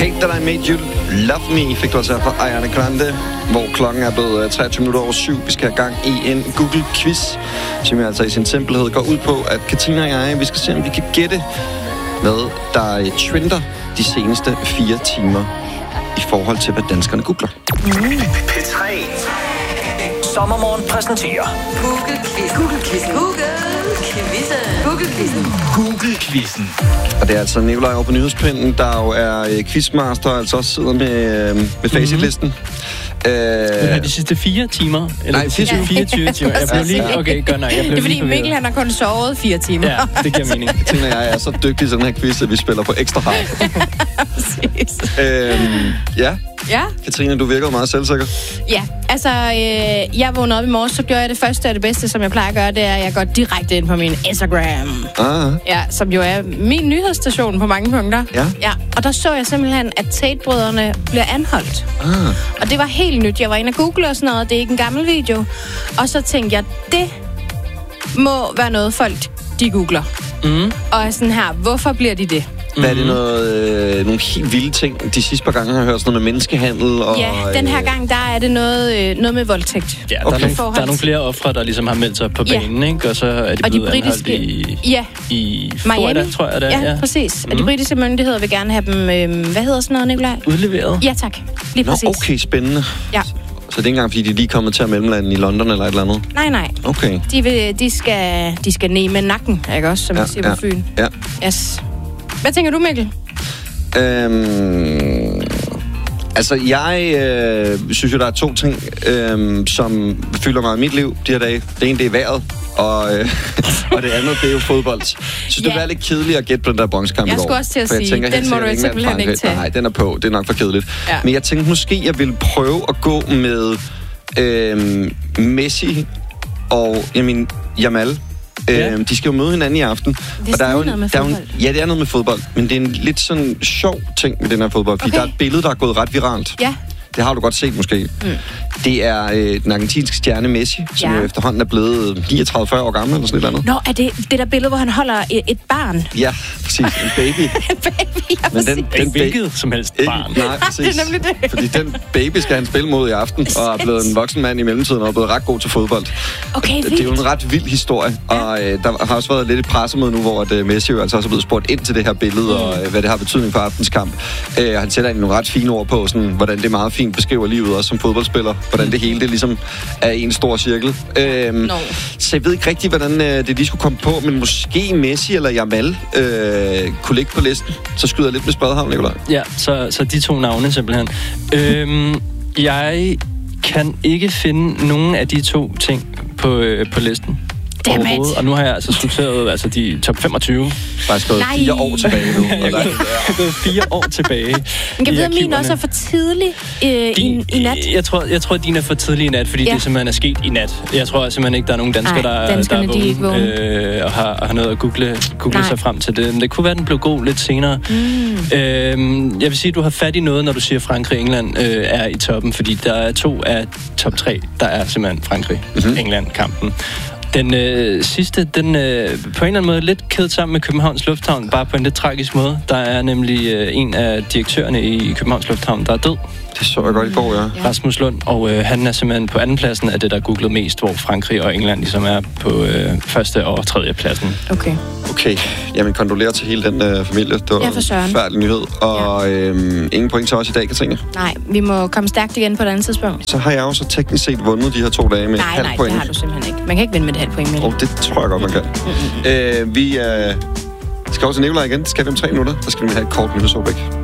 Hate That I Made You Love Me fik du altså fra Ariana Grande, hvor klokken er blevet 23:07. Vi skal have gang i en Google-quiz, som altså i sin simpelhed går ud på, at Katrine og jeg, vi skal se, om vi kan gætte, hvad der trender de seneste 4 timer i forhold til, hvad danskerne googler. P3 Sommermorgen præsenterer Google-quizzen. Og det er altså Nikolaj over på Nyhedspinden, der jo er quizmaster, altså også sidder med facitlisten. De sidste 4 timer? Eller Nej, 24 timer. Jeg blev lige... Okay, godt nok. Det er fordi Mikkel, han har kun sovet 4 timer. Ja, det giver mening. Katrine og jeg er så dygtige til den her quiz, at vi spiller på ekstra hard. Præcis. Ja. Katrine, du virker meget selvsikker. Ja, altså, jeg vågnede op i morges, så gjorde jeg det første og det bedste, som jeg plejer at gøre, det er, at jeg går direkte ind på min Instagram. Ja, som jo er min nyhedsstation på mange punkter. Ja, og der så jeg simpelthen, at Tate-brødrene bliver anholdt. Og det var helt nyt. Jeg var inde og google og sådan noget, det er ikke en gammel video. Og så tænkte jeg, det må være noget folk, de googler. Og er sådan her, hvorfor bliver de det? Hvad er det nogle helt vilde ting? De sidste par gange har jeg hørt sådan noget med menneskehandel. Og, den her gang, der er det noget med voldtægt. Ja, der er nogle flere ofre, der ligesom har meldt sig på banen, ikke? Og så er de blevet anholdt i Florida, tror jeg det er. Ja, præcis. Og de britiske myndigheder vil gerne have dem, hvad hedder sådan noget, Nikolaj? Udleveret. Ja, tak. Lige præcis. Okay, spændende. Ja. Så det er ikke engang, fordi de lige er kommet til at mellemlande i London eller et eller andet? Nej. Okay. De skal ned med nakken, ikke også, som vi siger på Fyn. Ja. Yes. Hvad tænker du, Mikkel? Altså, jeg synes jo, der er 2 ting, som fylder mig i mit liv de her dage. Det ene, det er vejret, og det andet, det er jo fodbold. Synes det er lidt kedeligt at gætte på den der bronzekamp i går. Jeg skulle også til at sige, den må du simpelthen ikke tage. Nej, den er på. Det er nok for kedeligt. Ja. Men jeg tænkte måske, jeg ville prøve at gå med Messi og Jamal. De skal jo møde hinanden i aften. Det er noget med fodbold. Ja, det er noget med fodbold. Men det er en lidt sådan sjov ting med den her fodbold. Fordi der er et billede, der er gået ret viralt. Ja. Det har du godt set måske. Det er den argentinske stjerne Messi, som jo efterhånden er blevet 39-40 år gammel eller sådan et eller andet. Nå, er det der billede, hvor han holder et barn? Ja, præcis. En baby. En baby, ja, præcis. Men den hvilket som helst barn. Nej, præcis. Det er nemlig det. Fordi den baby skal han spille mod i aften, og er blevet en voksen mand i mellemtiden, og er blevet ret god til fodbold. Okay, vildt. Det er jo en ret vild historie, og der har også været lidt et pressemøde nu, hvor Messi jo altså også er blevet spurgt ind til det her billede, og hvad det har betydning for aftens kamp. Han sætter nogle ret fine ord på, sådan, hvordan det meget fint beskriver livet også som fodboldspiller, hvordan det hele det ligesom er en stor cirkel. Så jeg ved ikke rigtig, hvordan det lige skulle komme på, men måske Messi eller Jamal kunne ligge på listen. Så skyder jeg lidt med spadehavn, Nikolaj. Ja, så de 2 navne simpelthen. Jeg kan ikke finde nogen af de 2 ting på listen. Og nu har jeg altså sorteret de top 25. Faktisk gået 4 år tilbage nu. Jeg er gået 4 år tilbage. Men kan vide, at min også er for tidlig i nat? Jeg tror, at din er for tidlig i nat, fordi det simpelthen er sket i nat. Jeg tror simpelthen ikke, der er nogen danskere, der er vågne og har noget at google sig frem til det. Men det kunne være, at den blev god lidt senere. Jeg vil sige, at du har fat i noget, når du siger, at Frankrig og England er i toppen, fordi der er 2 af top 3, der er simpelthen Frankrig-England-kampen. Den sidste, den på en eller anden måde lidt kædet sammen med Københavns Lufthavn, bare på en lidt tragisk måde. Der er nemlig en af direktørerne i Københavns Lufthavn, der er død. Det så jeg godt i går, ja. Rasmus Lund, og han er simpelthen på andenpladsen af det, der er googlet mest, hvor Frankrig og England ligesom er på første og tredje pladsen. Okay. Jamen, kondolerer til hele den familie. Det var en færdig nyhed. Og ingen point til os i dag, Katrine. Nej, vi må komme stærkt igen på et andet tidspunkt. Så har jeg jo så teknisk set vundet de her 2 dage med halv point. Nej, det har du simpelthen ikke. Man kan ikke vinde med et halvt point mere. Det tror jeg godt, man kan. Vi skal også til Nikolaj igen. Det skal vi om 3 minutter. Der skal vi have et kort nyhedsoverblik.